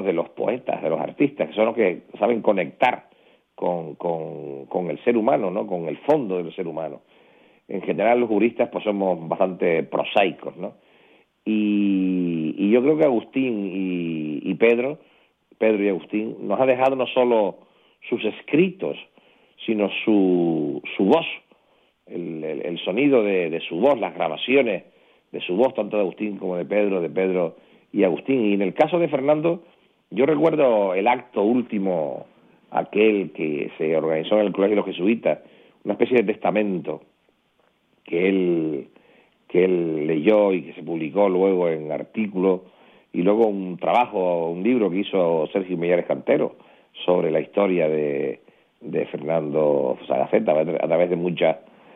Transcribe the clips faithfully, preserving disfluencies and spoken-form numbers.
de los poetas, de los artistas, que son los que saben conectar con, con, con el ser humano, ¿no? Con el fondo del ser humano. En general los juristas pues somos bastante prosaicos, ¿no? Y, y yo creo que Agustín y, y Pedro, Pedro y Agustín, nos ha dejado no solo sus escritos, sino su, su voz, el, el, el sonido de, de su voz, las grabaciones de su voz, tanto de Agustín como de Pedro, de Pedro y Agustín. Y en el caso de Fernando, yo recuerdo el acto último, aquel que se organizó en el Colegio de los Jesuitas, una especie de testamento que él, que él leyó y que se publicó luego en artículos, y luego un trabajo, un libro que hizo Sergio Millares Cantero sobre la historia de, de Fernando Sagaceta, a través de muchas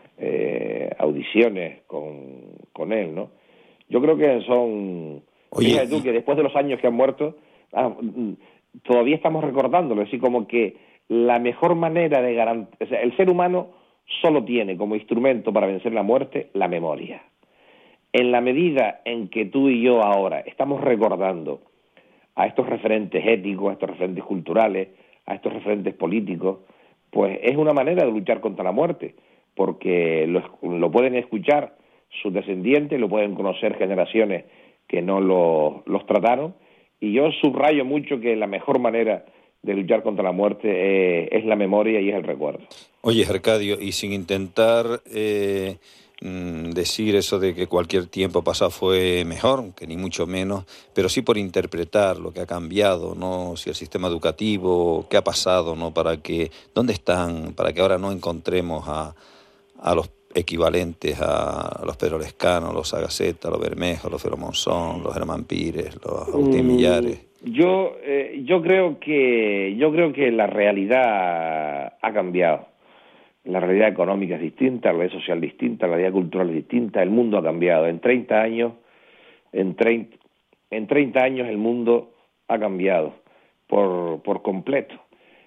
eh, audiciones con, con él, ¿no? Yo creo que son... Oye, fíjate tú que después de los años que han muerto, ah, todavía estamos recordándolo, así como que la mejor manera de garantizar... O sea, el ser humano solo tiene como instrumento para vencer la muerte la memoria. En la medida en que tú y yo ahora estamos recordando a estos referentes éticos, a estos referentes culturales, a estos referentes políticos, pues es una manera de luchar contra la muerte, porque lo, lo pueden escuchar sus descendientes, lo pueden conocer generaciones que no lo, los trataron, y yo subrayo mucho que la mejor manera de luchar contra la muerte es, es la memoria y es el recuerdo. Oye, Arcadio, y sin intentar eh, decir eso de que cualquier tiempo pasado fue mejor, que ni mucho menos, pero sí por interpretar lo que ha cambiado, ¿no? Si el sistema educativo, qué ha pasado, ¿no? Para que, ¿dónde están? Para que ahora no encontremos a, a los equivalentes a los Pedro Lescano, los Sagaceta, los Bermejo, los Fero Monzón, los Germán Pires, los Agustín Millares. Yo eh, yo creo que yo creo que la realidad ha cambiado. La realidad económica es distinta, la realidad social distinta, la realidad cultural es distinta, el mundo ha cambiado. En treinta años, en treinta, en treinta años el mundo ha cambiado por, por completo.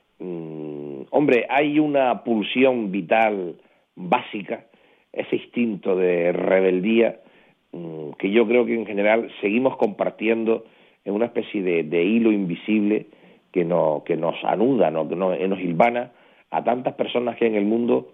Mm, hombre, hay una pulsión vital básica, ese instinto de rebeldía, mm, que yo creo que en general seguimos compartiendo en una especie de, de hilo invisible que, no, que nos anuda, ¿no? que no, nos hilvana a tantas personas que en el mundo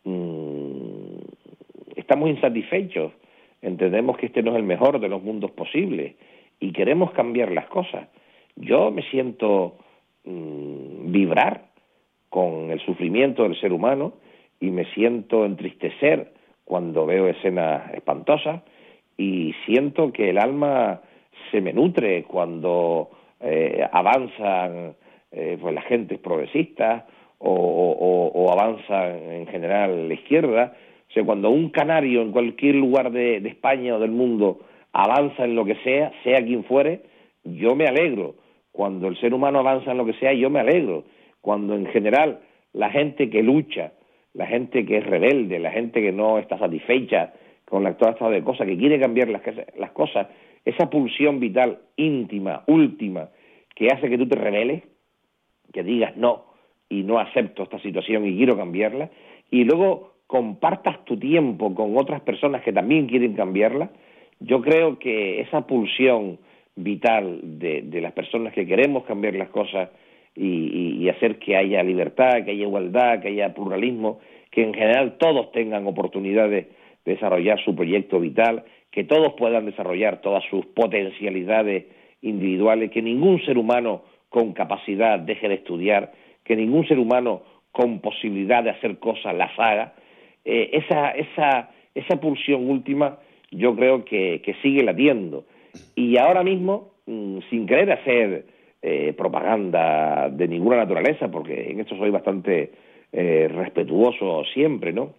mmm, estamos insatisfechos, entendemos que este no es el mejor de los mundos posibles y queremos cambiar las cosas. Yo me siento mmm, vibrar con el sufrimiento del ser humano y me siento entristecer cuando veo escenas espantosas y siento que el alma se me nutre cuando eh, avanzan eh, pues las gentes progresistas o, o, o avanza en general la izquierda. O sea, cuando un canario en cualquier lugar de, de España o del mundo avanza en lo que sea, sea quien fuere, yo me alegro. Cuando el ser humano avanza en lo que sea, yo me alegro. Cuando en general la gente que lucha, la gente que es rebelde, la gente que no está satisfecha con el actual estado de cosas, que quiere cambiar las, las cosas, esa pulsión vital íntima, última, que hace que tú te rebeles, que digas no, y no acepto esta situación y quiero cambiarla, y luego compartas tu tiempo con otras personas que también quieren cambiarla, yo creo que esa pulsión vital de, de las personas que queremos cambiar las cosas y, y, y hacer que haya libertad, que haya igualdad, que haya pluralismo, que en general todos tengan oportunidades de desarrollar su proyecto vital, que todos puedan desarrollar todas sus potencialidades individuales, que ningún ser humano con capacidad deje de estudiar, que ningún ser humano con posibilidad de hacer cosas las haga, eh, esa, esa, esa pulsión última yo creo que, que sigue latiendo. Y ahora mismo, mmm, sin querer hacer eh, propaganda de ninguna naturaleza, porque en esto soy bastante eh, respetuoso siempre, ¿no?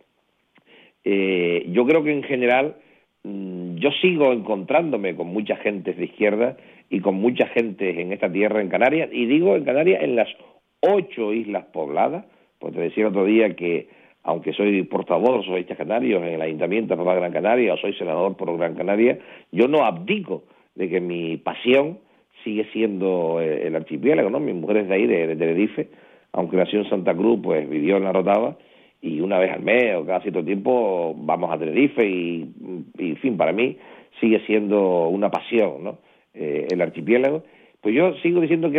Eh, yo creo que en general mmm, yo sigo encontrándome con mucha gente de izquierda y con mucha gente en esta tierra, en Canarias, y digo en Canarias, en las ocho islas pobladas, pues te decía el otro día que aunque soy portavoz de los socialistas canarios en el Ayuntamiento de Gran Canaria o soy senador por Gran Canaria, yo no abdico de que mi pasión sigue siendo el archipiélago, ¿no? Mi mujer es de ahí, de, de Tenerife, aunque nació en Santa Cruz, pues vivió en La Rotava, y una vez al mes o cada cierto tiempo vamos a Tenerife y, y en fin, para mí sigue siendo una pasión, ¿no? Eh, el archipiélago. Pues yo sigo diciendo que